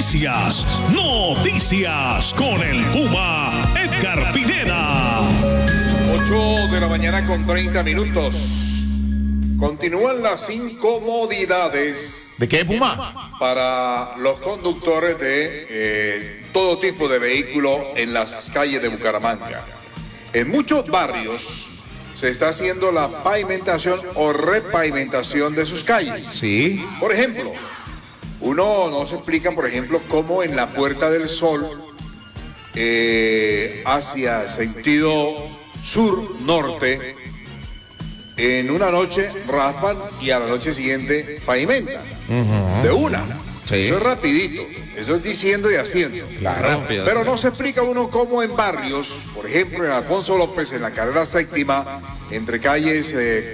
Noticias con el Puma Edgar Pineda. 8 de la mañana con 30 minutos. Continúan las incomodidades. ¿De qué, Puma? Para los conductores de todo tipo de vehículos en las calles de Bucaramanga. En muchos barrios se está haciendo la pavimentación o repavimentación de sus calles. Sí. Por ejemplo, uno nos explica, por ejemplo, cómo en la Puerta del Sol, hacia sentido sur-norte, en una noche raspan y a la noche siguiente pavimentan. De una. Sí. Eso es rapidito. Eso es diciendo y haciendo. Claro. Pero no se explica uno cómo en barrios, por ejemplo en Alfonso López, en la carrera séptima, entre calles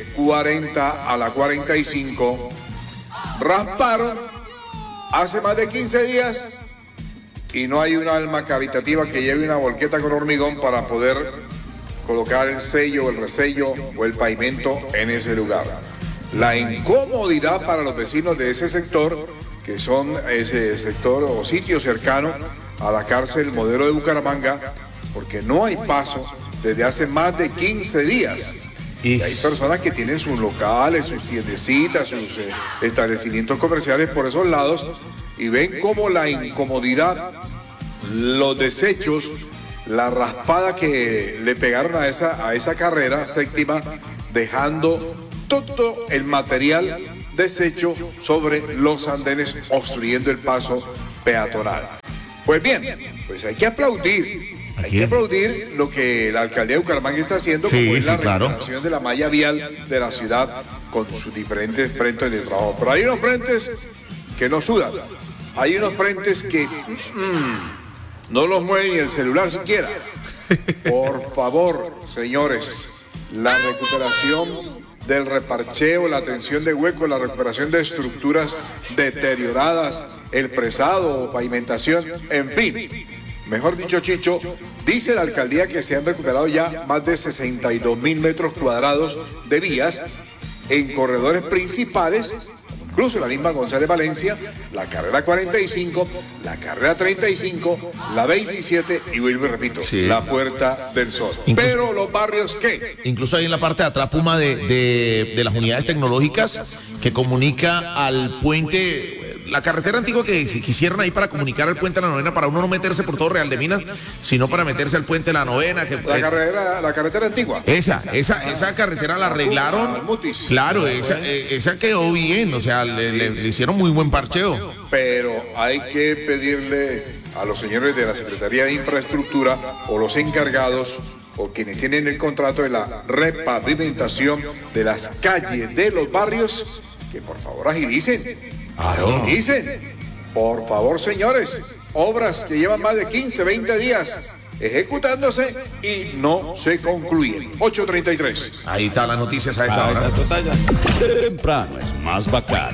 40 a la 45, rasparon hace más de 15 días y no hay un alma caritativa que lleve una volqueta con hormigón para poder colocar el sello, el resello o el pavimento en ese lugar. La incomodidad para los vecinos de ese sector, que son ese sector o sitio cercano a la cárcel Modelo de Bucaramanga, porque no hay paso desde hace más de 15 días. Y hay personas que tienen sus locales, sus tiendecitas, sus establecimientos comerciales por esos lados y ven como la incomodidad, los desechos, la raspada que le pegaron a esa carrera séptima, dejando todo el material desecho sobre los andenes, obstruyendo el paso peatonal. Pues bien, pues hay que aplaudir. Hay que aplaudir lo que la alcaldía de Bucaramanga está haciendo, como es la recuperación de la malla vial de la ciudad con sus diferentes frentes de trabajo. Pero hay unos frentes que no sudan. Hay unos frentes que no los mueve ni el celular siquiera. Por favor, señores, la recuperación del reparcheo, la atención de huecos, la recuperación de estructuras deterioradas, el fresado, pavimentación, en fin. Mejor dicho, Chicho, dice la alcaldía que se han recuperado ya más de 62.000 metros cuadrados de vías en corredores principales, incluso la misma González Valencia, la carrera 45, la carrera 35, la 27 y vuelvo y repito, la Puerta del Sol. Pero los barrios, ¿qué? Incluso ahí en la parte de atrás, Puma, de las unidades tecnológicas que comunica al puente, la carretera antigua que quisieran ahí para comunicar al puente de la Novena, para uno no meterse por todo Real de Minas, sino para meterse al puente de la Novena. Que, la carretera antigua. Esa carretera la arreglaron. Claro, esa quedó bien, o sea, le hicieron muy buen parcheo. Pero hay que pedirle a los señores de la Secretaría de Infraestructura o los encargados o quienes tienen el contrato de la repavimentación de las calles de los barrios que por favor agilicen. Agilicen. Por favor, señores, obras que llevan más de 15, 20 días ejecutándose y no se concluyen. 8:33. Ahí está las noticias a esta hora. Temprano es más bacán.